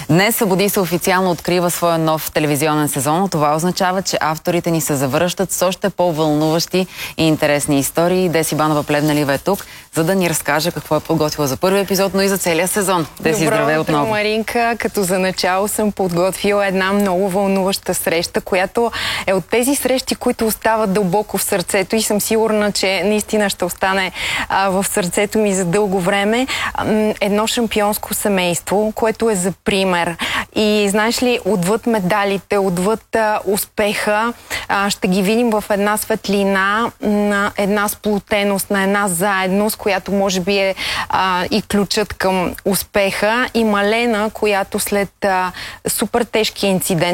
Днес Събуди се официално открива своя нов телевизионен сезон. Това означава, че авторите ни се завръщат с още по-вълнуващи и интересни истории. Деси Банова-Плевнелиева е тук, за да ни разкаже какво е подготвила за първи епизод, но и за целия сезон. Деси, здравей отново. Добро утро, Маринка. Като за начало съм подготвила една много вълнуваща среща, която е от тези срещи, които остават дълбоко в сърцето и съм сигурна, че наистина ще остане в сърцето ми за дълго време. Едно шампионско семейство, което е за пример. И знаеш ли, отвъд медалите, отвъд успеха, ще ги видим в една светлина, на една сплотеност, на една заедност, която може би е и ключът към успеха. И Малена, която след супер тежки инцидент,